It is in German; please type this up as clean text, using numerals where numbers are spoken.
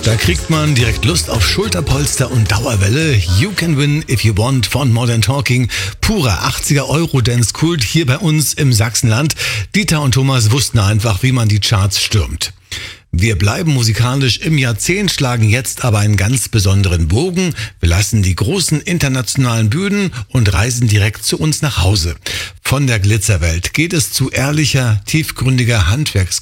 Da kriegt man direkt Lust auf Schulterpolster und Dauerwelle. You Can Win If You Want von Modern Talking. Purer 80er Euro-Dance-Kult hier bei uns im Sachsenland. Dieter und Thomas wussten einfach, wie man die Charts stürmt. Wir bleiben musikalisch im Jahrzehnt, schlagen jetzt aber einen ganz besonderen Bogen. Wir lassen die großen internationalen Bühnen und reisen direkt zu uns nach Hause. Von der Glitzerwelt geht es zu ehrlicher, tiefgründiger